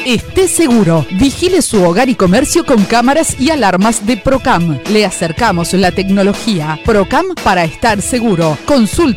Esté seguro. Vigile su hogar y comercio con cámaras y alarmas de Procam. Le acercamos la tecnología. Procam para estar seguro. Consulte